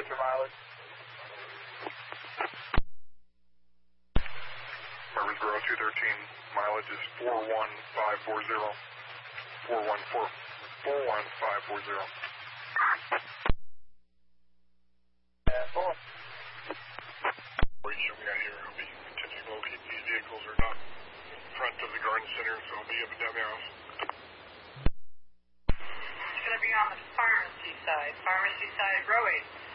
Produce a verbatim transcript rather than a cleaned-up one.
get your mileage. Murfreesboro two thirteen, mileage is four one five four zero. four one four, four one five four zero. And four. Wait, show me out here. I'll be continuing to locate these vehicles are not in front of the garden center, so I'll be up and down the house. It's going to be on the pharmacy side, pharmacy side, row eight.